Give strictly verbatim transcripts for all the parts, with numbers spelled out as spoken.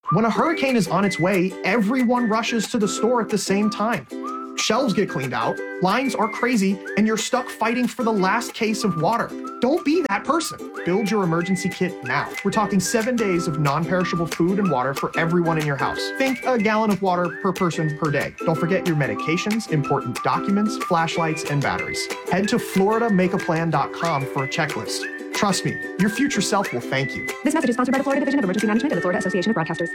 When a hurricane is on its way, everyone rushes to the store at the same time. Shelves get cleaned out, lines are crazy, and you're stuck fighting for the last case of water. Don't be that person. Build your emergency kit now. We're talking seven days of non-perishable food and water for everyone in your house. Think a gallon of water per person per day. Don't forget your medications, important documents, flashlights, and batteries. Head to Florida Make A Plan dot com for a checklist. Trust me, your future self will thank you. This message is sponsored by the Florida Division of Emergency Management and the Florida Association of Broadcasters.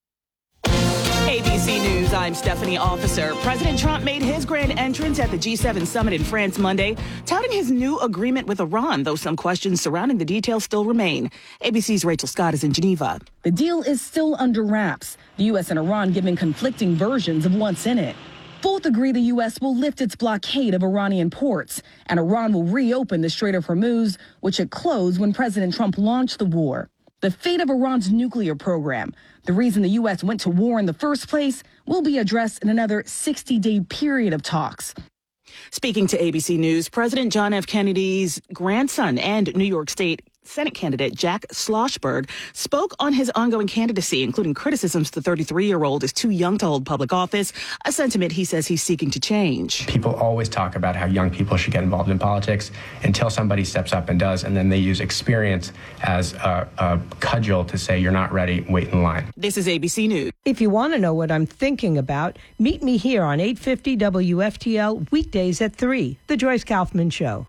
A B C News, I'm Stephanie Officer. President Trump made his grand entrance at the G seven summit in France Monday, touting his new agreement with Iran, though some questions surrounding the details still remain. A B C's Rachel Scott is in Geneva. The deal is still under wraps, the U S and Iran giving conflicting versions of what's in it. Both agree the U S will lift its blockade of Iranian ports, and Iran will reopen the Strait of Hormuz, which it closed when President Trump launched the war. The fate of Iran's nuclear program, the reason the U S went to war in the first place, will be addressed in another sixty-day period of talks. Speaking to A B C News, President John F. Kennedy's grandson and New York State Senate candidate Jack Schlossberg spoke on his ongoing candidacy, including criticisms the thirty-three-year-old is too young to hold public office, a sentiment he says he's seeking to change. People always talk about how young people should get involved in politics until somebody steps up and does, and then they use experience as a, a cudgel to say, you're not ready, wait in line. This is A B C News. If you want to know what I'm thinking about, meet me here on eight fifty W F T L weekdays at three, The Joyce Kaufman Show.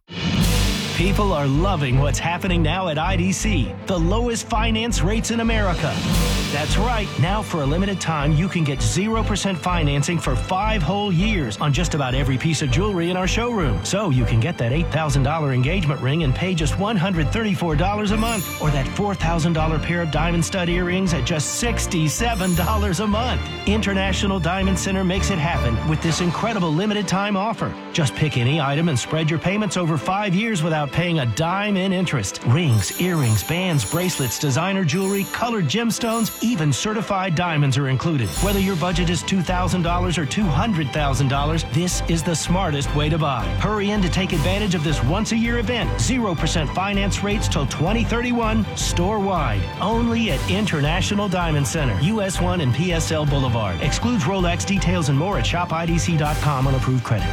People are loving what's happening now at I D C, the lowest finance rates in America. That's right. Now, for a limited time, you can get zero percent financing for five whole years on just about every piece of jewelry in our showroom. So you can get that eight thousand dollars engagement ring and pay just one hundred thirty-four dollars a month, or that four thousand dollars pair of diamond stud earrings at just sixty-seven dollars a month. International Diamond Center makes it happen with this incredible limited time offer. Just pick any item and spread your payments over five years without paying a dime in interest. Rings, earrings, bands, bracelets, designer jewelry, colored gemstones, even certified diamonds are included. Whether your budget is two thousand dollars or two hundred thousand dollars, this is the smartest way to buy. Hurry in to take advantage of this once-a-year event. zero percent finance rates till twenty thirty-one, store-wide. Only at International Diamond Center, U S one and P S L Boulevard. Excludes Rolex. Details and more at shop I D C dot com on approved credit.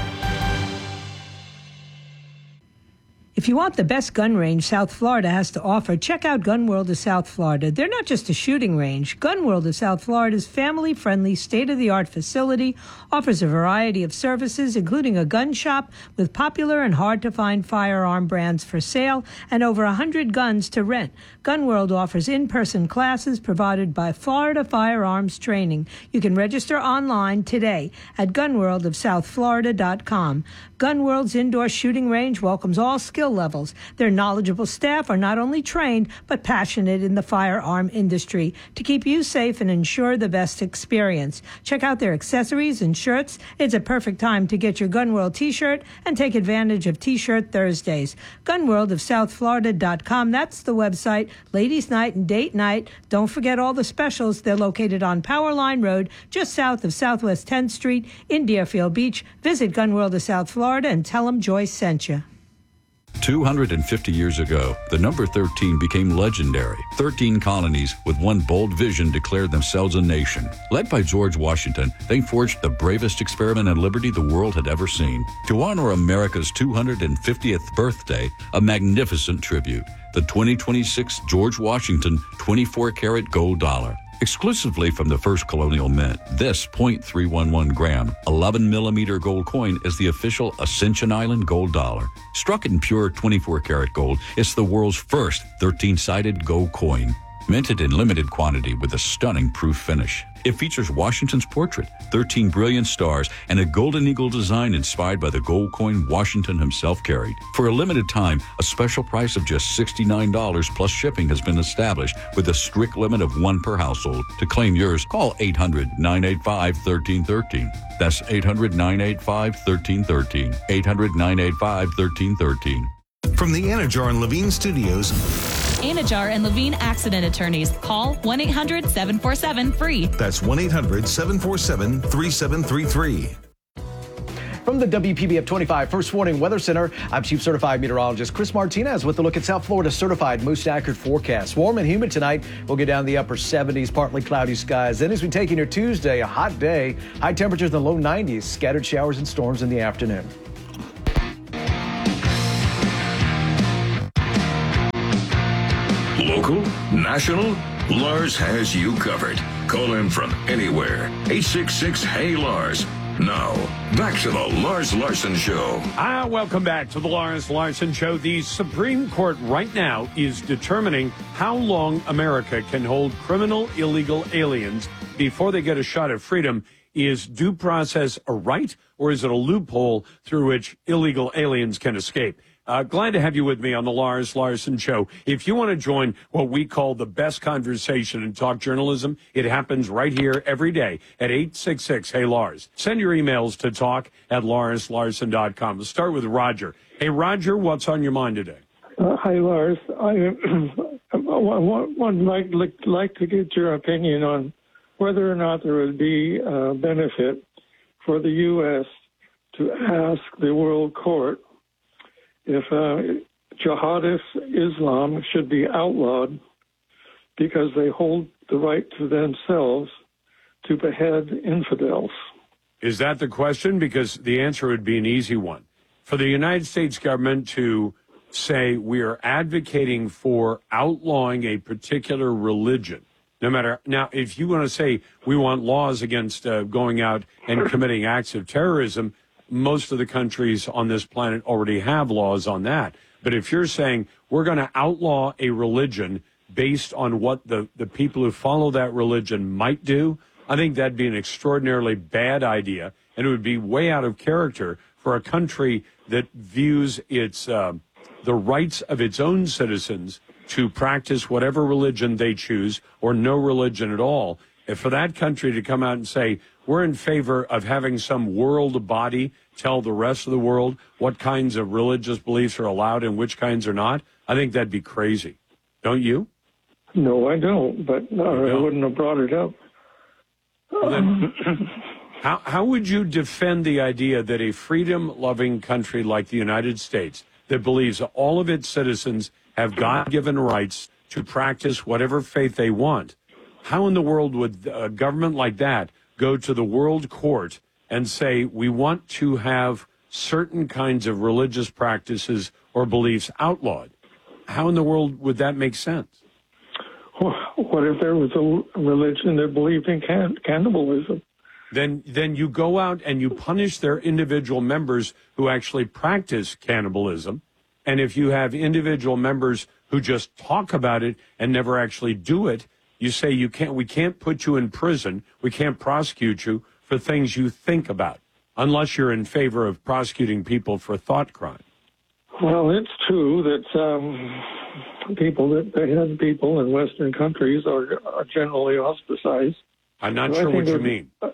If you want the best gun range South Florida has to offer, check out Gun World of South Florida. They're not just a shooting range. Gun World of South Florida's family-friendly, state-of-the-art facility offers a variety of services, including a gun shop with popular and hard-to-find firearm brands for sale and over one hundred guns to rent. Gun World offers in-person classes provided by Florida Firearms Training. You can register online today at gun world of south florida dot com. Gun World's indoor shooting range welcomes all skill levels. Their knowledgeable staff are not only trained, but passionate in the firearm industry to keep you safe and ensure the best experience. Check out their accessories and shirts. It's a perfect time to get your Gun World t-shirt and take advantage of T-Shirt Thursdays. gun world of south florida dot com. That's the website. Ladies' night and date night. Don't forget all the specials. They're located on Powerline Road, just south of Southwest tenth Street in Deerfield Beach. Visit Gun World of South Florida and tell them Joyce sent you. two hundred fifty years ago, the number thirteen became legendary. thirteen colonies with one bold vision declared themselves a nation. Led by George Washington, they forged the bravest experiment in liberty the world had ever seen. To honor America's two hundred fiftieth birthday, a magnificent tribute, the twenty twenty-six George Washington twenty-four karat gold dollar. Exclusively from the first colonial mint, this point three one one gram, eleven millimeter gold coin is the official Ascension Island gold dollar. Struck in pure twenty-four karat gold, it's the world's first thirteen-sided gold coin. Minted in limited quantity with a stunning proof finish. It features Washington's portrait, thirteen brilliant stars, and a golden eagle design inspired by the gold coin Washington himself carried. For a limited time, a special price of just sixty-nine dollars plus shipping has been established with a strict limit of one per household. To claim yours, call eight hundred, nine eight five, one three one three. That's eight hundred, nine eight five, one three one three. eight hundred, nine eight five, one three one three. From the Anajar and Levine Studios, Anajar and Levine Accident Attorneys. Call one eight hundred, seven four seven, F R E E. That's one eight hundred, seven four seven, three seven three three. From the W P B F twenty-five First Warning Weather Center, I'm Chief Certified Meteorologist Chris Martinez with a look at South Florida's certified most accurate forecast. Warm and humid tonight. We'll get down the upper seventies, partly cloudy skies. Then as we take into Tuesday, a hot day. High temperatures in the low nineties, scattered showers and storms in the afternoon. Local, national, Lars has you covered. Call him from anywhere. eight six six, hey Lars. Now, back to the Lars Larson Show. Ah, welcome back to the Lars Larson Show. The Supreme Court right now is determining how long America can hold criminal illegal aliens before they get a shot at freedom. Is due process a right, or is it a loophole through which illegal aliens can escape? Uh, glad to have you with me on the Lars Larson Show. If you want to join what we call the best conversation in talk journalism, it happens right here every day at eight six six, hey Lars. Send your emails to talk at lars larson dot com. Let's start with Roger. Hey, Roger, what's on your mind today? Uh, hi, Lars. I would like, like, like to get your opinion on whether or not there would be a benefit for the U S to ask the World Court if uh, jihadist Islam should be outlawed because they hold the right to themselves to behead infidels. Is that the question? Because the answer would be an easy one. For the United States government to say we are advocating for outlawing a particular religion, no matter, now, if you want to say we want laws against uh, going out and committing acts of terrorism, most of the countries on this planet already have laws on that. But if you're saying we're going to outlaw a religion based on what the, the people who follow that religion might do, I think that'd be an extraordinarily bad idea, and it would be way out of character for a country that views its uh, the rights of its own citizens to practice whatever religion they choose or no religion at all. And for that country to come out and say, we're in favor of having some world body tell the rest of the world what kinds of religious beliefs are allowed and which kinds are not, I think that'd be crazy. Don't you? No, I don't, but no, I wouldn't have brought it up. Well, then, how, how would you defend the idea that a freedom-loving country like the United States that believes all of its citizens have God-given rights to practice whatever faith they want, how in the world would a government like that go to the World Court and say, we want to have certain kinds of religious practices or beliefs outlawed? How in the world would that make sense? What if there was a religion that believed in can- cannibalism? Then, then you go out and you punish their individual members who actually practice cannibalism. And if you have individual members who just talk about it and never actually do it, you say you can't, we can't put you in prison, we can't prosecute you for things you think about, unless you're in favor of prosecuting people for thought crime. Well, it's true that um, people that behead people in Western countries are, are generally ostracized. I'm not so sure what you that, mean. Uh,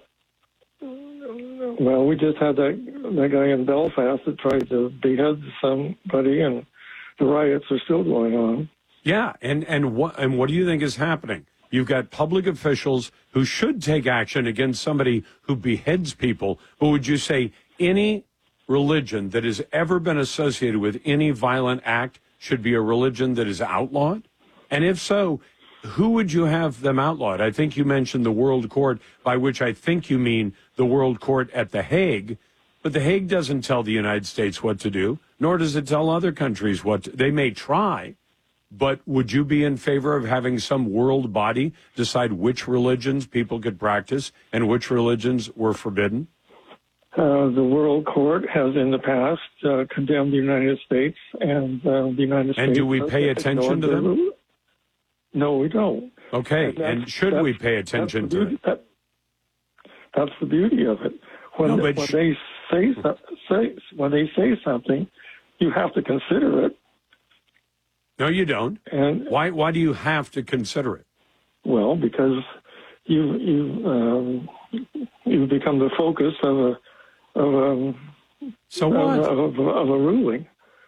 well, we just had that, that guy in Belfast that tried to behead somebody, and the riots are still going on. Yeah, and, and what and what do you think is happening? You've got public officials who should take action against somebody who beheads people, but would you say any religion that has ever been associated with any violent act should be a religion that is outlawed? And if so, who would you have them outlawed? I think you mentioned the World Court, by which I think you mean the World Court at The Hague. But The Hague doesn't tell the United States what to do, nor does it tell other countries what to, they may try. But would you be in favor of having some world body decide which religions people could practice and which religions were forbidden? Uh, the World Court has in the past uh, condemned the United States, and uh, the United States... And do we pay attention to them? No, we don't. Okay, and, and should we pay attention to it? That, that's the beauty of it. When, no, but when sh- they say, say when they say something, you have to consider it. No, you don't. And why? Why do you have to consider it? Well, because you you um, you become the focus of a of a so what of, of, of a ruling.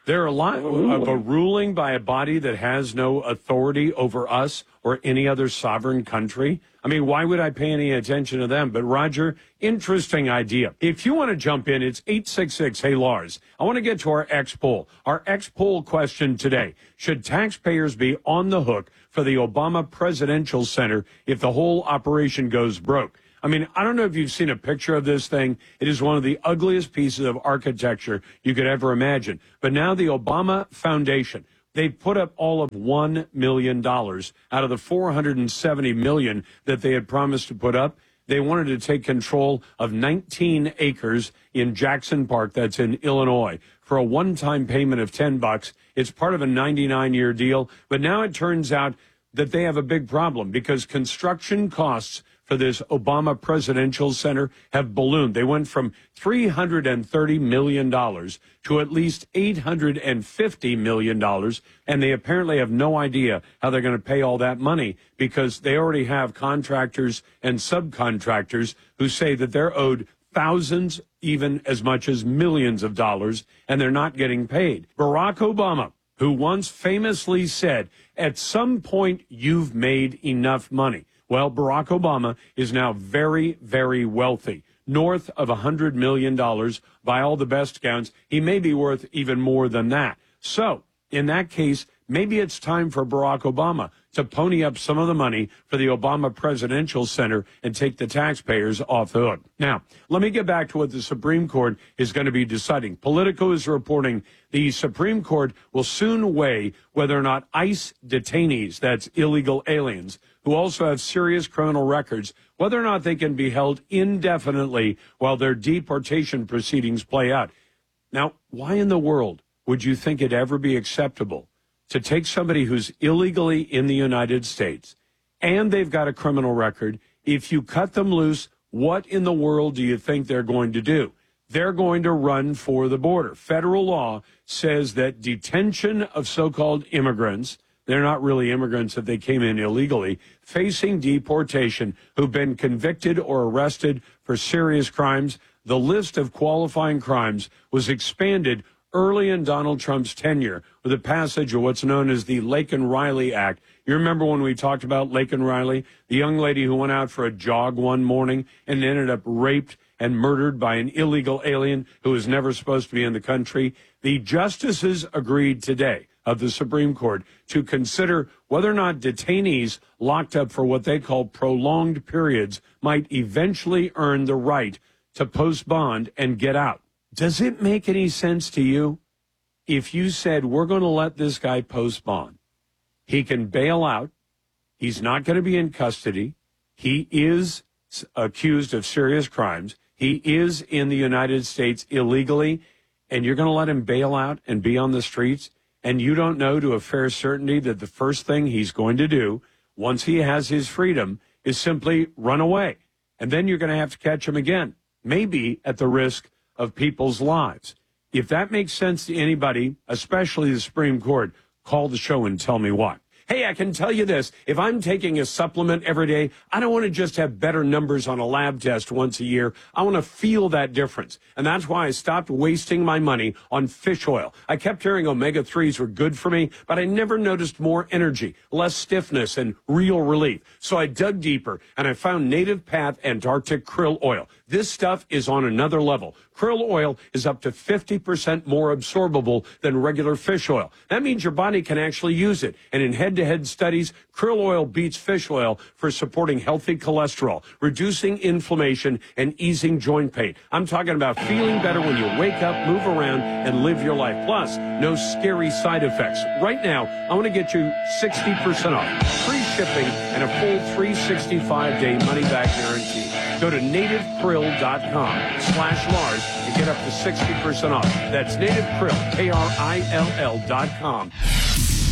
There are a lot of a ruling by a body that has no authority over us or any other sovereign country. I mean, why would I pay any attention to them? But, Roger, interesting idea. If you want to jump in, it's eight six six, hey, Lars. I want to get to our X-poll. Our X-poll question today, should taxpayers be on the hook for the Obama Presidential Center if the whole operation goes broke? I mean, I don't know if you've seen a picture of this thing. It is one of the ugliest pieces of architecture you could ever imagine. But now the Obama Foundation, they put up all of one million dollars out of the four hundred seventy million dollars that they had promised to put up. They wanted to take control of nineteen acres in Jackson Park, that's in Illinois, for a one-time payment of ten bucks. It's part of a ninety-nine year deal. But now it turns out that they have a big problem because construction costs for this Obama Presidential Center have ballooned. They went from three hundred thirty million dollars to at least eight hundred fifty million dollars, and they apparently have no idea how they're going to pay all that money because they already have contractors and subcontractors who say that they're owed thousands, even as much as millions of dollars, and they're not getting paid. Barack Obama, who once famously said, at some point you've made enough money. Well, Barack Obama is now very, very wealthy, north of one hundred million dollars by all the best counts. He may be worth even more than that. So, in that case, maybe it's time for Barack Obama to pony up some of the money for the Obama Presidential Center and take the taxpayers off the hook. Now, let me get back to what the Supreme Court is going to be deciding. Politico is reporting the Supreme Court will soon weigh whether or not ICE detainees, that's illegal aliens, who also have serious criminal records, whether or not they can be held indefinitely while their deportation proceedings play out. Now, why in the world would you think it ever be acceptable to take somebody who's illegally in the United States and they've got a criminal record? If you cut them loose, what in the world do you think they're going to do? They're going to run for the border. Federal law says that detention of so-called immigrants, they're not really immigrants if they came in illegally, facing deportation, who've been convicted or arrested for serious crimes. The list of qualifying crimes was expanded early in Donald Trump's tenure with the passage of what's known as the Laken Riley Act. You remember when we talked about Laken Riley, the young lady who went out for a jog one morning and ended up raped and murdered by an illegal alien who was never supposed to be in the country? The justices agreed today of the Supreme Court to consider whether or not detainees locked up for what they call prolonged periods might eventually earn the right to post bond and get out. Does it make any sense to you if you said, we're going to let this guy post bond? He can bail out. He's not going to be in custody. He is accused of serious crimes. He is in the United States illegally, and you're going to let him bail out and be on the streets? And you don't know to a fair certainty that the first thing he's going to do once he has his freedom is simply run away. And then you're going to have to catch him again, maybe at the risk of people's lives. If that makes sense to anybody, especially the Supreme Court, call the show and tell me why. Hey, I can tell you this. If I'm taking a supplement every day, I don't want to just have better numbers on a lab test once a year. I want to feel that difference. And that's why I stopped wasting my money on fish oil. I kept hearing omega threes were good for me, but I never noticed more energy, less stiffness, and real relief. So I dug deeper, and I found Native Path Antarctic Krill Oil. This stuff is on another level. Krill oil is up to fifty percent more absorbable than regular fish oil. That means your body can actually use it. And in head-to-head studies, krill oil beats fish oil for supporting healthy cholesterol, reducing inflammation, and easing joint pain. I'm talking about feeling better when you wake up, move around, and live your life. Plus, no scary side effects. Right now, I want to get you sixty percent off, free shipping, and a full three hundred sixty-five day money-back guarantee. Go to native krill dot com slash Lars and get up to sixty percent off. That's native krill, K R I L L dot com